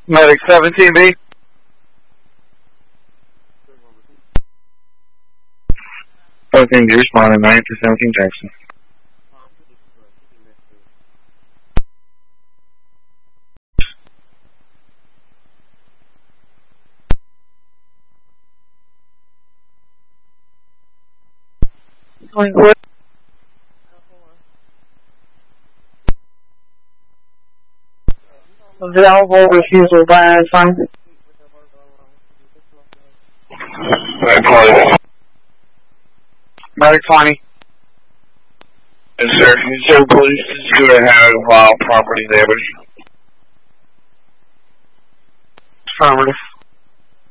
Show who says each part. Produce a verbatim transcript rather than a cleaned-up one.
Speaker 1: Medic seventeen B.
Speaker 2: fourteen B responding, nine to seventeen Jackson.
Speaker 1: Going good. Available refusal by sign. Medic twenty.
Speaker 2: Yes, sir. Houston Police is going to have wild property damage.
Speaker 1: Affirmative.